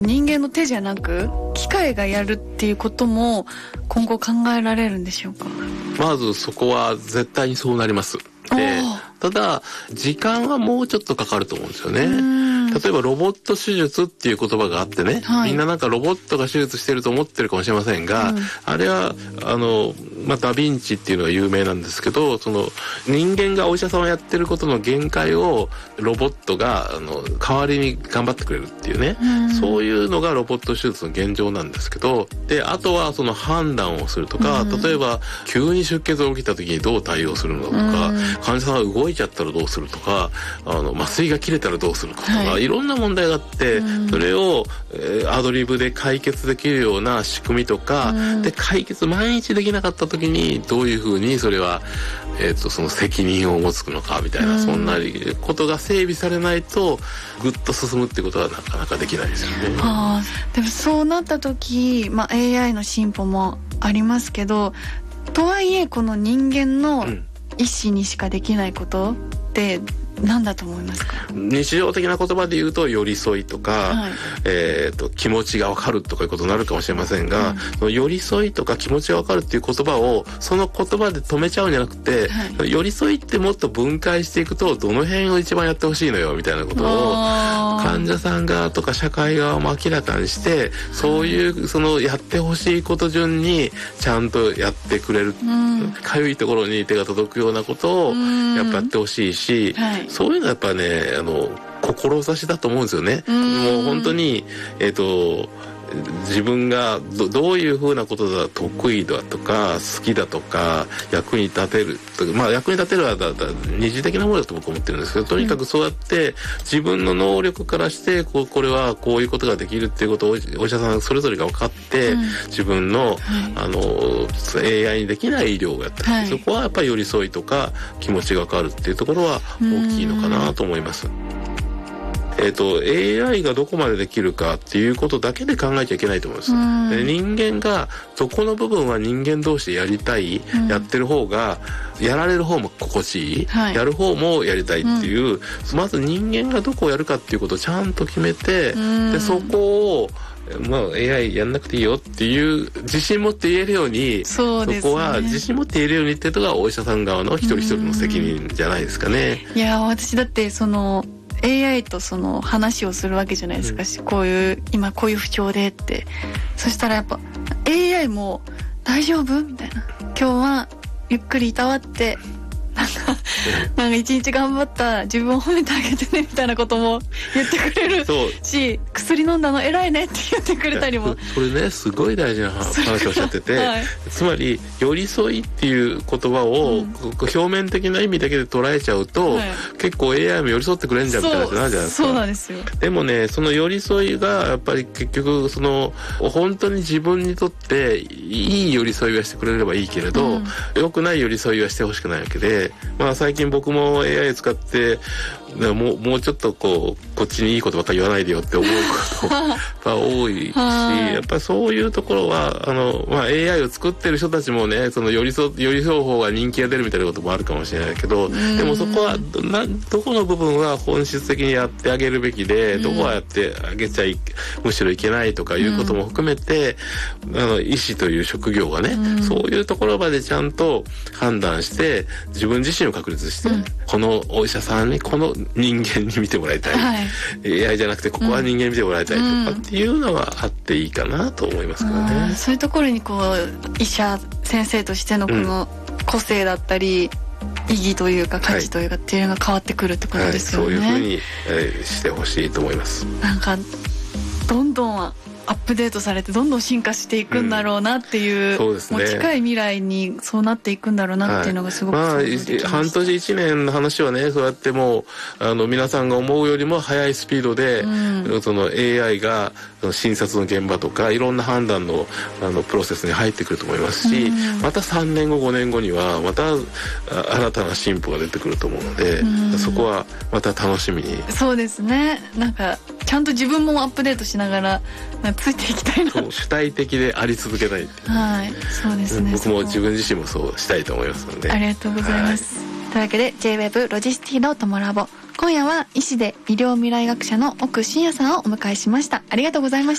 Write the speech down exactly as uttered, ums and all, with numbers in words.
人間の手じゃなく機械がやるっていうことも今後考えられるんでしょうか？ まずそこは絶対にそうなります。で、ただ時間はもうちょっとかかると思うんですよね。例えばロボット手術っていう言葉があってね、はい、みんななんかロボットが手術してると思ってるかもしれませんが、うん、あれはあの、まあ、ダヴィンチっていうのが有名なんですけど、その人間がお医者さんをやってることの限界をロボットがあの代わりに頑張ってくれるっていうね、うん、そういうのがロボット手術の現状なんですけど、であとはその判断をするとか、うん、例えば急に出血が起きた時にどう対応するのとか、うん、患者さんが動いちゃったらどうするとか、あの麻酔が切れたらどうするかとか、はい、いろんな問題があって、うん、それを、えー、アドリブで解決できるような仕組みとか、うん、で解決毎日できなかった時にどういうふうにそれは、えーと、その責任を持つのかみたいな、うん、そんなことが整備されないとぐっと進むってことはなかなかできないですよね。 あでもそうなった時、まあ、エーアイ の進歩もありますけど、とはいえこの人間の意思にしかできないことって何だと思いますか？ 日常的な言葉で言うと寄り添いとか、はい、えー、と気持ちが分かるとかいうことになるかもしれませんが、うん、その寄り添いとか気持ちが分かるっていう言葉をその言葉で止めちゃうんじゃなくて、はい、寄り添いってもっと分解していくとどの辺を一番やってほしいのよみたいなことを患者さん側とか社会側も明らかにして、そういうそのやってほしいこと順にちゃんとやってくれる、かゆいところに手が届くようなことをやっぱやってほしいし、はい、そういうのはやっぱね、あの志だと思うんですよね。うもう本当にえっと自分が ど, どういうふうなことが得意だとか好きだとか役に立てるとか、まあ役に立てるはだだ二次的なものだと僕は思ってるんですけど、とにかくそうやって自分の能力からしてこうこれはこういうことができるっていうことをお医者さんそれぞれが分かって、うん、自分の、はい、あの エーアイ にできない医療をやってる、はい、そこはやっぱり寄り添いとか気持ちが分かるっていうところは大きいのかなと思います。えーと、エーアイ がどこまでできるかっていうことだけで考えちゃいけないと思います。で人間がそこの部分は人間同士でやりたい、うん、やってる方がやられる方も心地いい、はい、やる方もやりたいっていう、うん、まず人間がどこをやるかっていうことをちゃんと決めて、でそこをまあ、エーアイ やんなくていいよっていう自信持って言えるように、そうですね、そこは自信持って言えるようにっていうのがお医者さん側の一人一人の責任じゃないですかね。 いや私だってそのエーアイ とその話をするわけじゃないですか、うん、こういう今こういう不調でって、そしたらやっぱ エーアイ も大丈夫みたいな、今日はゆっくりいたわってなんかなんか一日頑張った自分を褒めてあげてねみたいなことも言ってくれるし、薬飲んだの偉いねって言ってくれたりも、 これねすごい大事な話をおっしゃってて、はい、つまり寄り添いっていう言葉を、うん、表面的な意味だけで捉えちゃうと、はい、結構 エーアイ も寄り添ってくれんじゃんみたいな話になるじゃないですか。 そうなんですよ。 でもねその寄り添いがやっぱり結局その本当に自分にとっていい寄り添いはしてくれればいいけれど、うん、良くない寄り添いはしてほしくないわけで、まあ最近僕も エーアイ を使ってもう、もうちょっとこうこっちにいいことばっかり言わないでよって思うことが多いしやっぱりそういうところはあの、まあ、エーアイ を作ってる人たちもねその寄り添寄り添う方が人気が出るみたいなこともあるかもしれないけど、でもそこはなどこの部分は本質的にやってあげるべきで、どこはやってあげちゃいむしろいけないとかいうことも含めて、あの医師という職業がねそういうところまでちゃんと判断して自分自身を確立して、うん、このお医者さんにこの人間に見てもらいたい、はい、エーアイ じゃなくてここは人間に見てもらいたいとかっていうのがあっていいかなと思いますけどね、うん、 そういうところにこう医者先生としてのこの個性だったり、うん、意義というか価値というかっていうのが変わってくるってことですよね、 はいはい、そういうふうに、えー、してほしいと思います。 なんかどんどんアップデートされてどんどん進化していくんだろうなっていう、うん、そうですね、もう近い未来にそうなっていくんだろうなっていうのがすごく想像できました、はい、まあ、半年いちねんの話はねそうやってもうあの皆さんが思うよりも速いスピードで、うん、その エーアイ が診察の現場とかいろんな判断のあのプロセスに入ってくると思いますし、うん、またさんねんごごねんごにはまた新たな進歩が出てくると思うので、うん、そこはまた楽しみに。そうですね、なんかちゃんと自分もアップデートしながらついていきたいな。 主体的であり続けたいっていう、 はい、そうですね、 僕も自分自身もそうしたいと思いますので。 ありがとうございます、はい、というわけで ジェイウェブ ロジスティのトモラボ、今夜は医師で医療未来学者の奥真也さんをお迎えしました。ありがとうございました。